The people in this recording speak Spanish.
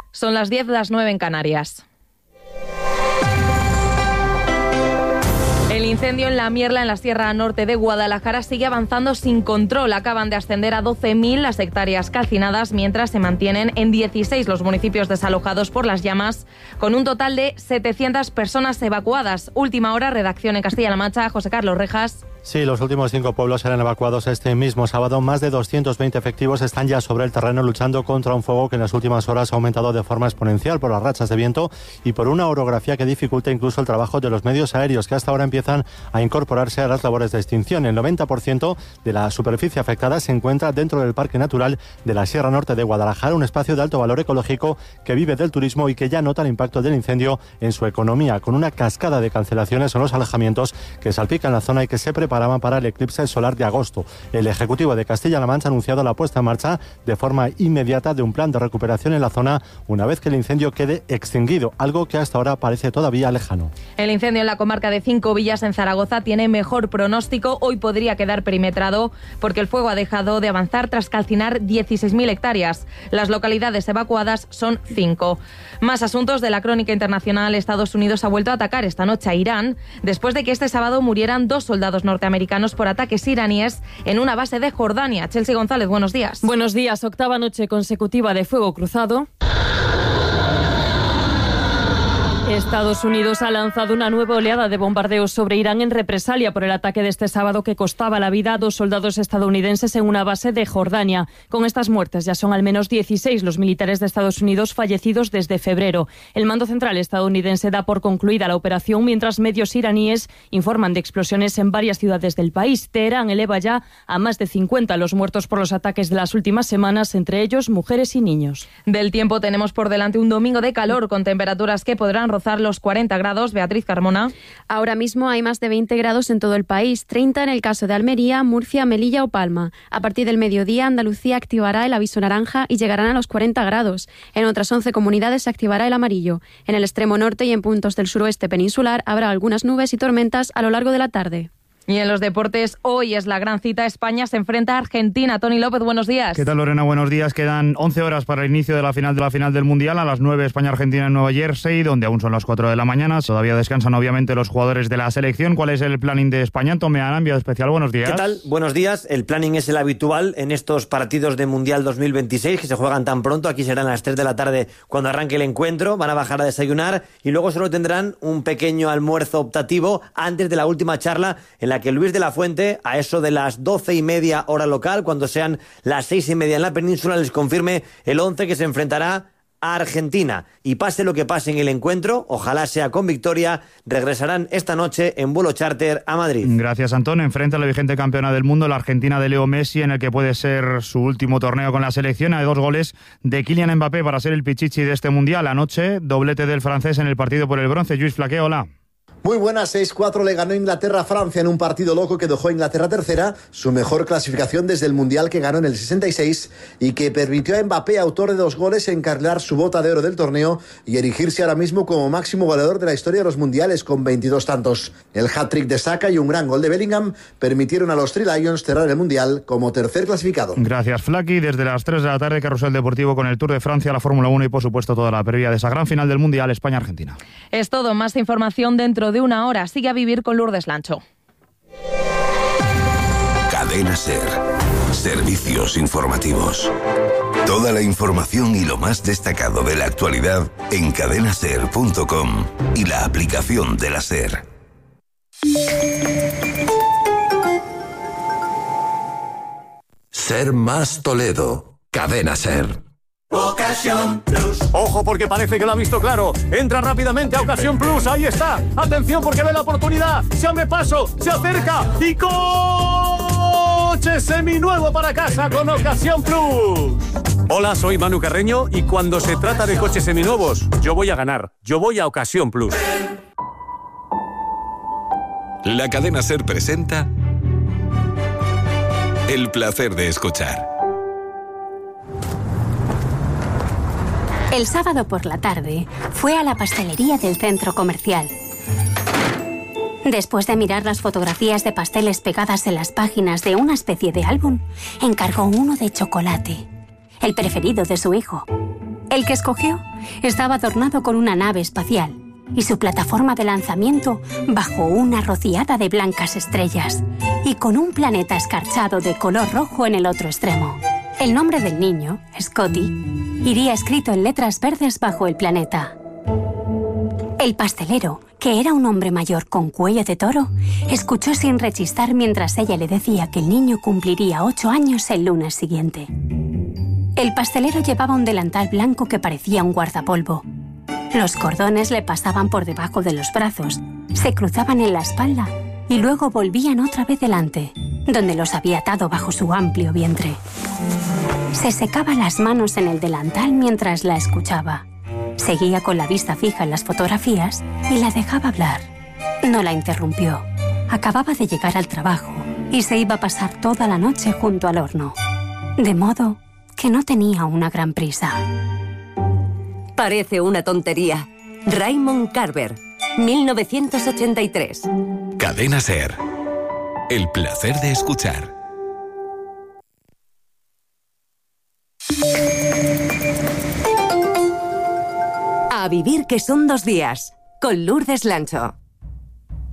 Son las 10, las 9 en Canarias. El incendio en La Mierla, en la Sierra Norte de Guadalajara, sigue avanzando sin control. Acaban de ascender a 12.000 las hectáreas calcinadas, mientras se mantienen en 16 los municipios desalojados por las llamas, con un total de 700 personas evacuadas. Última hora, redacción en Castilla-La Mancha, José Carlos Rejas. Sí, los últimos 5 pueblos serán evacuados este mismo sábado. Más de 220 efectivos están ya sobre el terreno luchando contra un fuego que en las últimas horas ha aumentado de forma exponencial por las rachas de viento y por una orografía que dificulta incluso el trabajo de los medios aéreos, que hasta ahora empiezan a incorporarse a las labores de extinción. El 90% de la superficie afectada se encuentra dentro del Parque Natural de la Sierra Norte de Guadalajara, un espacio de alto valor ecológico que vive del turismo y que ya nota el impacto del incendio en su economía, con una cascada de cancelaciones en los alojamientos que salpican la zona y que se preparaban para el eclipse solar de agosto. El Ejecutivo de Castilla-La Mancha ha anunciado la puesta en marcha de forma inmediata de un plan de recuperación en la zona una vez que el incendio quede extinguido, algo que hasta ahora parece todavía lejano. El incendio en la comarca de Cinco Villas, en Zaragoza, tiene mejor pronóstico. Hoy podría quedar perimetrado porque el fuego ha dejado de avanzar tras calcinar 16.000 hectáreas. Las localidades evacuadas son 5. Más asuntos de la crónica internacional. Estados Unidos ha vuelto a atacar esta noche a Irán después de que este sábado murieran 2 soldados norteamericanos por ataques iraníes en una base de Jordania. Chelsea González, buenos días. Buenos días. 8ª noche consecutiva de fuego cruzado. Estados Unidos ha lanzado una nueva oleada de bombardeos sobre Irán en represalia por el ataque de este sábado que costaba la vida a 2 soldados estadounidenses en una base de Jordania. Con estas muertes ya son al menos 16 los militares de Estados Unidos fallecidos desde febrero. El mando central estadounidense da por concluida la operación, mientras medios iraníes informan de explosiones en varias ciudades del país. Teherán eleva ya a más de 50 los muertos por los ataques de las últimas semanas, entre ellos mujeres y niños. Del tiempo tenemos por delante un domingo de calor con temperaturas que podrán rozar los 40 grados. Beatriz Carmona. Ahora mismo hay más de 20 grados en todo el país, 30 en el caso de Almería, Murcia, Melilla o Palma. A partir del mediodía, Andalucía activará el aviso naranja y llegarán a los 40 grados. En otras 11 comunidades se activará el amarillo. En el extremo norte y en puntos del suroeste peninsular habrá algunas nubes y tormentas a lo largo de la tarde. Y en los deportes, hoy es la gran cita. España se enfrenta a Argentina. Tony López, buenos días. ¿Qué tal, Lorena? Buenos días. Quedan 11 horas para el inicio de la final del Mundial. A las 9, España-Argentina en Nueva Jersey, donde aún son las 4 de la mañana. Todavía descansan, obviamente, los jugadores de la selección. ¿Cuál es el planning de España? Tomé a enviado especial. Buenos días. ¿Qué tal? Buenos días. El planning es el habitual en estos partidos de Mundial 2026, que se juegan tan pronto. Aquí serán a las 3 de la tarde cuando arranque el encuentro. Van a bajar a desayunar y luego solo tendrán un pequeño almuerzo optativo antes de la última charla, en la que Luis de la Fuente, a eso de las 12:30 hora local, cuando sean las 6:30 en la península, les confirme el 11 que se enfrentará a Argentina. Y pase lo que pase en el encuentro, ojalá sea con victoria, regresarán esta noche en vuelo charter a Madrid. Gracias, Antón. Enfrenta a la vigente campeona del mundo, la Argentina de Leo Messi, en el que puede ser su último torneo con la selección. Hay 2 goles de Kylian Mbappé para ser el pichichi de este Mundial. Anoche, doblete del francés en el partido por el bronce. Luis Flaqué, hola. Muy buenas, 6-4 le ganó Inglaterra a Francia en un partido loco que dejó a Inglaterra tercera, su mejor clasificación desde el Mundial que ganó en el 66 y que permitió a Mbappé, autor de 2 goles, encarrilar su bota de oro del torneo y erigirse ahora mismo como máximo goleador de la historia de los mundiales con 22 tantos. El hat-trick de Saka y un gran gol de Bellingham permitieron a los Three Lions cerrar el Mundial como tercer clasificado. Gracias, Flaqui. Desde las 3 de la tarde, Carrusel Deportivo con el Tour de Francia, la Fórmula 1 y, por supuesto, toda la previa de esa gran final del Mundial España-Argentina. Es todo. Más información dentro de una hora. Sigue a vivir con Lourdes Lancho. Cadena SER. Servicios informativos. Toda la información y lo más destacado de la actualidad en cadenaser.com y la aplicación de la SER. Ser más Toledo. Cadena SER. Ocasión Plus. Ojo, porque parece que lo ha visto claro. Entra rápidamente a Ocasión Plus. Ahí está. Atención, porque ve la oportunidad. Se abre paso, se acerca y coche seminuevo para casa con Ocasión Plus. Hola, soy Manu Carreño y cuando se trata de coches seminuevos, yo voy a ganar. Yo voy a Ocasión Plus. La cadena SER presenta El placer de escuchar. El sábado por la tarde fue a la pastelería del centro comercial. Después de mirar las fotografías de pasteles pegadas en las páginas de una especie de álbum, encargó uno de chocolate, el preferido de su hijo. El que escogió estaba adornado con una nave espacial y su plataforma de lanzamiento bajo una rociada de blancas estrellas y con un planeta escarchado de color rojo en el otro extremo. El nombre del niño, Scotty, iría escrito en letras verdes bajo el planeta. El pastelero, que era un hombre mayor con cuello de toro, escuchó sin rechistar mientras ella le decía que el niño cumpliría 8 años el lunes siguiente. El pastelero llevaba un delantal blanco que parecía un guardapolvo. Los cordones le pasaban por debajo de los brazos, se cruzaban en la espalda y luego volvían otra vez delante, donde los había atado bajo su amplio vientre. Se secaba las manos en el delantal mientras la escuchaba. Seguía con la vista fija en las fotografías y la dejaba hablar. No la interrumpió. Acababa de llegar al trabajo y se iba a pasar toda la noche junto al horno. De modo que no tenía una gran prisa. Parece una tontería. Raymond Carver, 1983. Cadena SER. El placer de escuchar. A vivir que son 2 días, con Lourdes Lancho.